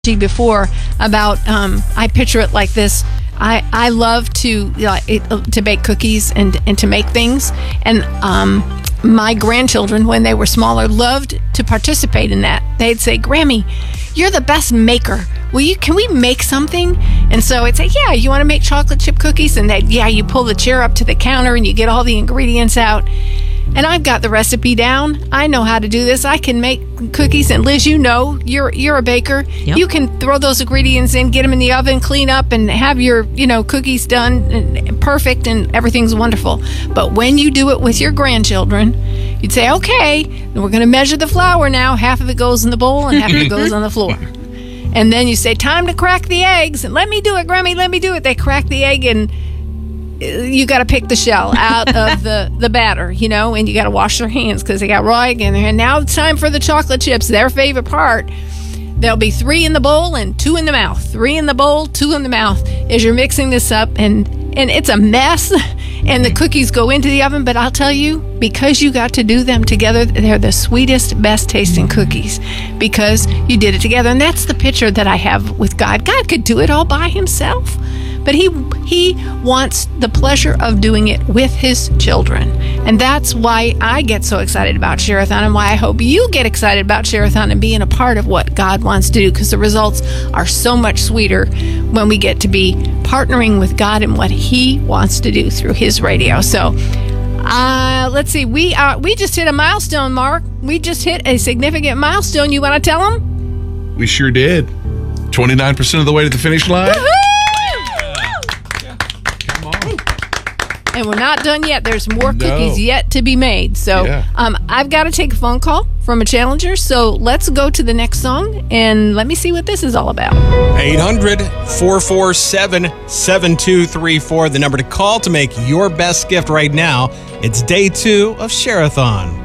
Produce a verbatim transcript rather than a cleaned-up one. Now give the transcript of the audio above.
before about um, I picture it like this. I, I love to uh, it, to bake cookies and, and to make things. And um, my grandchildren, when they were smaller, loved to participate in that. They'd say, "Grammy, you're the best maker. Will you? Can we make something?" And so I'd say, "Yeah, you want to make chocolate chip cookies?" And they'd, yeah, you pull the chair up to the counter and you get all the ingredients out. And I've got the recipe down. I know how to do this. I can make cookies. And Liz, you know, you're you're a baker. Yep. You can throw those ingredients in, get them in the oven, clean up, and have your, you know, cookies done and perfect, and everything's wonderful. But when you do it with your grandchildren, you'd say, "Okay, we're going to measure the flour now. Half of it goes in the bowl and half of it goes on the floor." And then you say, "Time to crack the eggs." And let me do it, Grammy, let me do it. They crack the egg, and you got to pick the shell out of the, the batter, you know, and you got to wash their hands because they got raw egg in there. And now it's time for the chocolate chips, their favorite part. There'll be three in the bowl and two in the mouth. Three in the bowl, two in the mouth as you're mixing this up. And, and it's a mess, and the cookies go into the oven. But I'll tell you, because you got to do them together, they're the sweetest, best tasting cookies because you did it together. And that's the picture that I have with God. God could do it all by himself. But he he wants the pleasure of doing it with his children. And that's why I get so excited about Share-a-thon, and why I hope you get excited about Share-a-thon and being a part of what God wants to do, because the results are so much sweeter when we get to be partnering with God in what he wants to do through his radio. So uh, let's see. We uh, we just hit a milestone, Mark. We just hit a significant milestone. You want to tell them? We sure did. twenty-nine percent of the way to the finish line. Woo-hoo! And we're not done yet. There's more cookies No. yet to be made. So Yeah. um, I've got to take a phone call from a challenger. So let's go to the next song and let me see what this is all about. eight hundred, four four seven, seven two three four, the number to call to make your best gift right now. It's day two of Share-a-thon.